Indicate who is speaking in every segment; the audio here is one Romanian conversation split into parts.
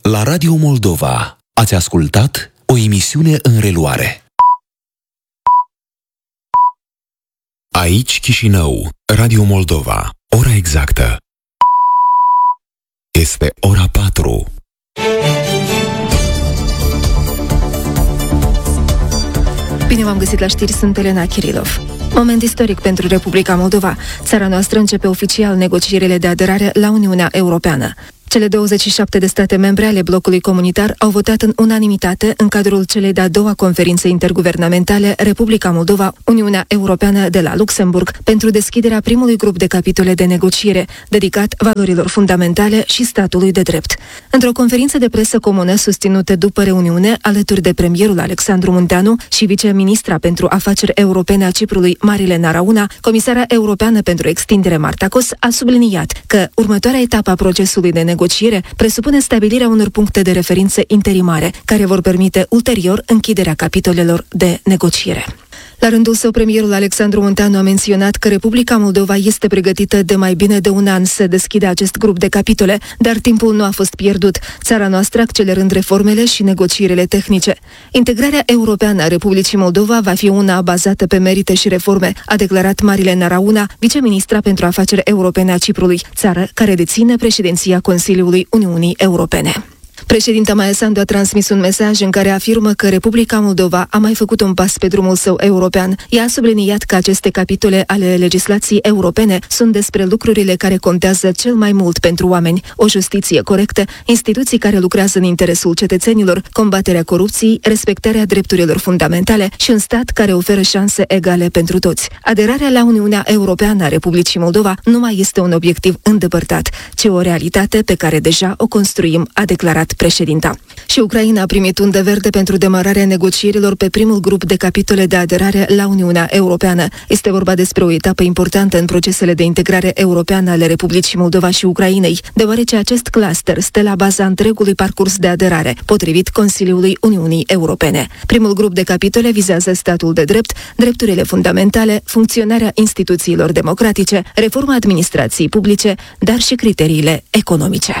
Speaker 1: La Radio Moldova ați ascultat o emisiune în reluare. Aici Chișinău, Radio Moldova. Ora exactă este ora 4.
Speaker 2: Bine v-am găsit la știri, sunt Elena Kirilov. Moment istoric pentru Republica Moldova. Țara noastră începe oficial negocierile de aderare la Uniunea Europeană. Cele 27 de state membre ale blocului comunitar au votat în unanimitate în cadrul celei de-a doua conferințe interguvernamentale Republica Moldova, Uniunea Europeană de la Luxemburg, pentru deschiderea primului grup de capitole de negociere dedicat valorilor fundamentale și statului de drept. Într-o conferință de presă comună susținută după reuniune, alături de premierul Alexandru Munteanu și viceministra pentru afaceri europene a Ciprului, Marile Narauna, comisara europeană pentru extindere Marta Kos a subliniat că următoarea etapă a procesului de negociere presupune stabilirea unor puncte de referință interimare, care vor permite ulterior închiderea capitolelor de negociere. La rândul său, premierul Alexandru Munteanu a menționat că Republica Moldova este pregătită de mai bine de un an să deschidă acest grup de capitole, dar timpul nu a fost pierdut, țara noastră accelerând reformele și negocierile tehnice. Integrarea europeană a Republicii Moldova va fi una bazată pe merite și reforme, a declarat Marile Narauna, viceministra pentru afaceri europene a Ciprului, țară care deține președinția Consiliului Uniunii Europene. Președinta Maia Sandu a transmis un mesaj în care afirmă că Republica Moldova a mai făcut un pas pe drumul său european. Ea a subliniat că aceste capitole ale legislației europene sunt despre lucrurile care contează cel mai mult pentru oameni: o justiție corectă, instituții care lucrează în interesul cetățenilor, combaterea corupției, respectarea drepturilor fundamentale și un stat care oferă șanse egale pentru toți. Aderarea la Uniunea Europeană a Republicii Moldova nu mai este un obiectiv îndepărtat, ci o realitate pe care deja o construim, a declarat președinta. Și Ucraina a primit undă verde pentru demararea negocierilor pe primul grup de capitole de aderare la Uniunea Europeană. Este vorba despre o etapă importantă în procesele de integrare europeană ale Republicii Moldova și Ucrainei, deoarece acest cluster stă la baza întregului parcurs de aderare, potrivit Consiliului Uniunii Europene. Primul grup de capitole vizează statul de drept, drepturile fundamentale, funcționarea instituțiilor democratice, reforma administrației publice, dar și criteriile economice.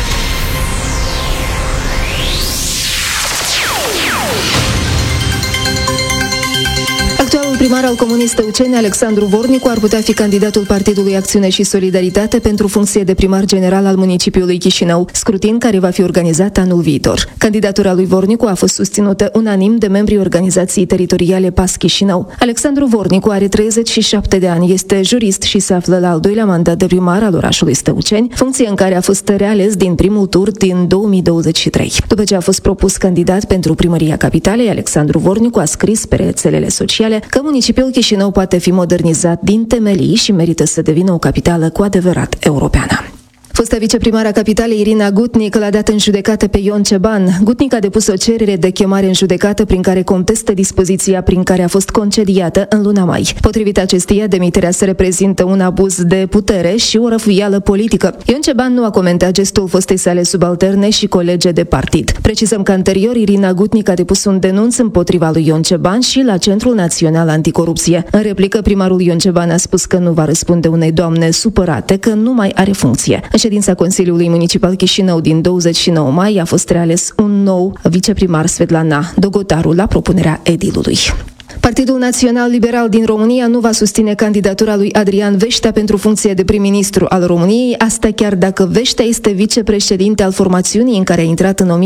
Speaker 2: Primar al Comunei Stăuceni, Alexandru Vornicu, ar putea fi candidatul Partidului Acțiune și Solidaritate pentru funcție de primar general al municipiului Chișinău, scrutin care va fi organizat anul viitor. Candidatura lui Vornicu a fost susținută unanim de membrii organizației teritoriale PAS Chișinău. Alexandru Vornicu are 37 de ani, este jurist și se află la al doilea mandat de primar al orașului Stăuceni, funcție în care a fost reales din primul tur din 2023. După ce a fost propus candidat pentru primăria capitalei, Alexandru Vornicu a scris pe rețelele sociale că municipiul Chișinău poate fi modernizat din temelii și merită să devină o capitală cu adevărat europeană. Fosta viceprimara capitalei Irina Gutnic l-a dat în judecată pe Ion Ceban. Gutnic a depus o cerere de chemare în judecată prin care contestă dispoziția prin care a fost concediată în luna mai. Potrivit acesteia, demiterea se reprezintă un abuz de putere și o răfuială politică. Ion Ceban nu a comentat gestul fostei sale subalterne și colege de partid. Precizăm că anterior Irina Gutnic a depus un denunț împotriva lui Ion Ceban și la Centrul Național Anticorupție. În replică, primarul Ion Ceban a spus că nu va răspunde unei doamne supărate că nu mai are funcție. În ședința Consiliului Municipal Chișinău din 29 mai a fost reales un nou viceprimar, Svetlana Dogotaru, la propunerea edilului. Partidul Național Liberal din România nu va susține candidatura lui Adrian Veștea pentru funcție de prim-ministru al României, asta chiar dacă Veștea este vicepreședinte al formațiunii în care a intrat în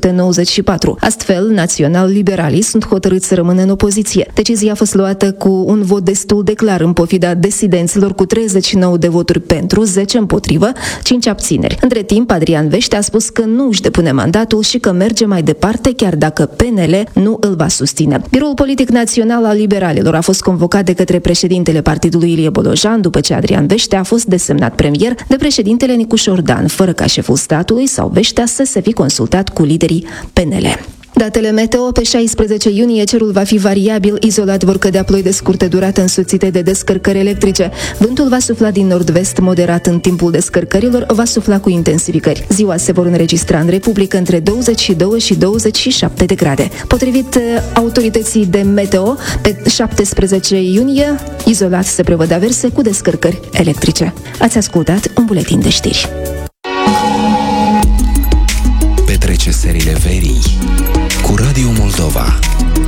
Speaker 2: 1994. Astfel, național-liberalii sunt hotărâți să rămână în opoziție. Decizia a fost luată cu un vot destul de clar în pofida desidenților, cu 39 de voturi pentru, 10 împotrivă, 5 abțineri. Între timp, Adrian Veștea a spus că nu își depune mandatul și că merge mai departe, chiar dacă PNL nu îl va susține. Biroul politic național al liberalilor a fost convocat de către președintele partidului Ilie Bolojan după ce Adrian Veștea a fost desemnat premier de președintele Nicu Șordan, fără ca șeful statului sau Veștea să se fi consultat cu liderii PNL. Datele meteo: pe 16 iunie cerul va fi variabil, izolat vor cădea ploi de scurtă durată însoțite de descărcări electrice. Vântul va sufla din nord-vest moderat în timpul descărcărilor, va sufla cu intensificări. Ziua se vor înregistra în Republică între 22 și 27 de grade. Potrivit autorității de meteo, pe 17 iunie, izolat se prevăd averse cu descărcări electrice. Ați ascultat un buletin de știri.
Speaker 1: întoarce serile verii cu Radio Moldova.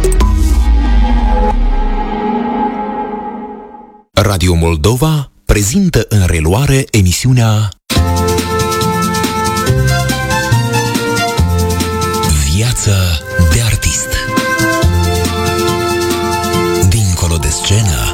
Speaker 1: Radio Moldova prezintă în reluare emisiunea Viață de artist. Dincolo de scenă,